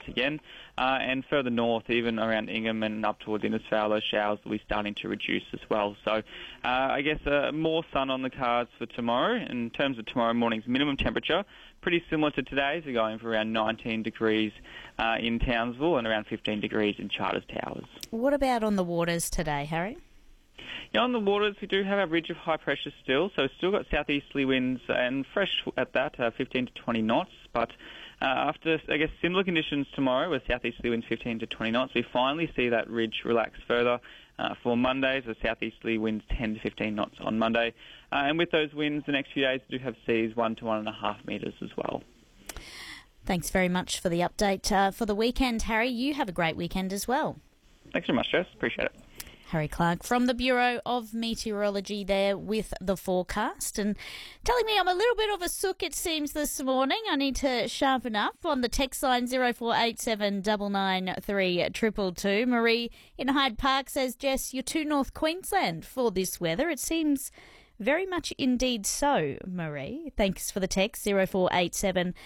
again. And further north, even around Ingham and up towards Innisfail, those showers will be starting to reduce as well. So I guess more sun on the cards for tomorrow. In terms of tomorrow morning's minimum temperature, pretty similar to today's. We're going for around 19 degrees in Townsville and around 15 degrees in Charters Towers. What about on the waters today, Harry? Yeah, on the waters, we do have a ridge of high pressure still, so still got southeasterly winds and fresh at that, 15 to 20 knots. But after, I guess, similar conditions tomorrow with southeasterly winds 15 to 20 knots, we finally see that ridge relax further for Mondays with southeasterly winds 10 to 15 knots on Monday. And with those winds, the next few days we do have seas 1 to 1.5 metres as well. Thanks very much for the update for the weekend, Harry. You have a great weekend as well. Thanks very much, Jess. Appreciate it. Harry Clark from the Bureau of Meteorology there with the forecast, and telling me I'm a little bit of a sook, it seems, this morning. I need to sharpen up. On the text line 0487 993 222. Marie in Hyde Park says, Jess, you're too North Queensland for this weather. It seems very much indeed so, Marie. Thanks for the text, 0487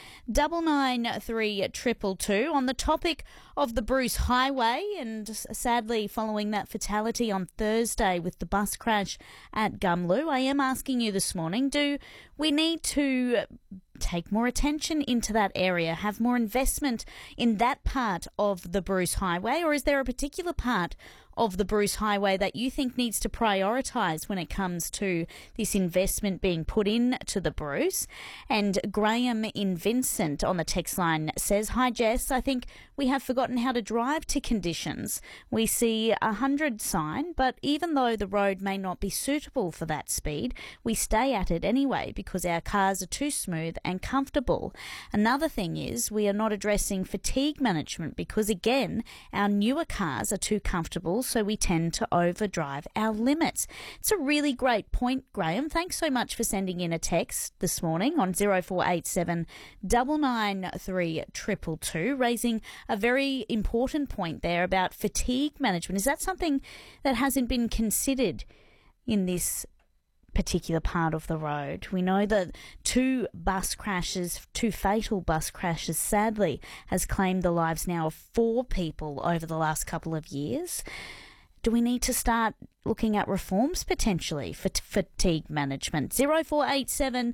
993 222. On the topic of the Bruce Highway, and sadly following that fatality on Thursday with the bus crash at Gumloo, I am asking you this morning, do we need to take more attention into that area, have more investment in that part of the Bruce Highway, or is there a particular part of the Bruce Highway that you think needs to prioritise when it comes to this investment being put into the Bruce? And Graham in Vincent on the text line says, hi Jess, I think we have forgotten how to drive to conditions. We see 100 sign, but even though the road may not be suitable for that speed, we stay at it anyway because our cars are too smooth and comfortable. Another thing is we are not addressing fatigue management because, again, our newer cars are too comfortable, so we tend to overdrive our limits. It's a really great point, Graham. Thanks so much for sending in a text this morning on 0487 993 222, raising a very important point there about fatigue management. Is that something that hasn't been considered in this particular part of the road? We know that two fatal bus crashes, sadly, has claimed the lives now of 4 people over the last couple of years. Do we need to start looking at reforms potentially for fatigue management? 0487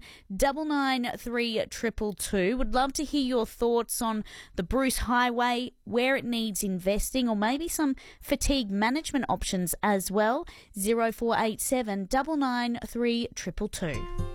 993 222. Would love to hear your thoughts on the Bruce Highway, where it needs investing, or maybe some fatigue management options as well. 0487 993 222.